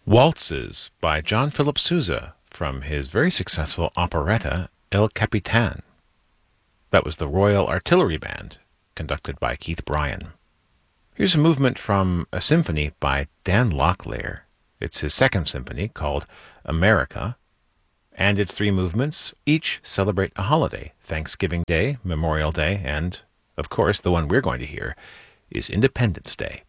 Waltzes by John Philip Sousa from his very successful operetta El Capitan. That was the Royal Artillery Band, conducted by Keith Bryan. Here's a movement from a symphony by Dan Locklear. It's his second symphony called America, and its three movements each celebrate a holiday: Thanksgiving Day, Memorial Day, and, of course, the one we're going to hear is Independence Day.